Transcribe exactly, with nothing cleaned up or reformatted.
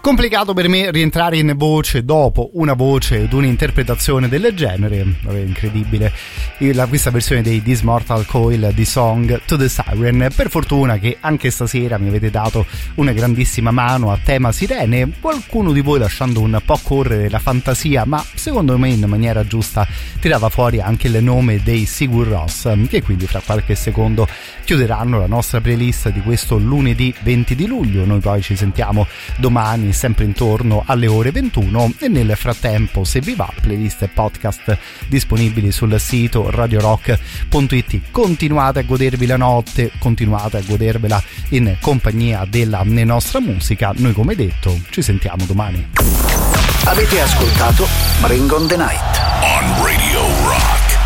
Complicato per me rientrare in voce dopo una voce ed un'interpretazione del genere. Vabbè, incredibile la, questa versione dei This Mortal Coil di Song to the Siren. Per fortuna che anche stasera mi avete dato una grandissima mano a tema sirene, qualcuno di voi lasciando un po' correre la fantasia, ma secondo me in maniera giusta tirava fuori anche il nome dei Sigur Rós, che quindi fra qualche secondo chiuderanno la nostra playlist di questo lunedì venti di luglio. Noi poi ci sentiamo domani sempre intorno alle ore ventuno e nel frattempo, se vi va, playlist e podcast disponibili sul sito radio rock punto it. Continuate a godervi la notte, continuate a godervela in compagnia della nostra musica. Noi, come detto, ci sentiamo domani. Avete ascoltato Bring on the Night on Radio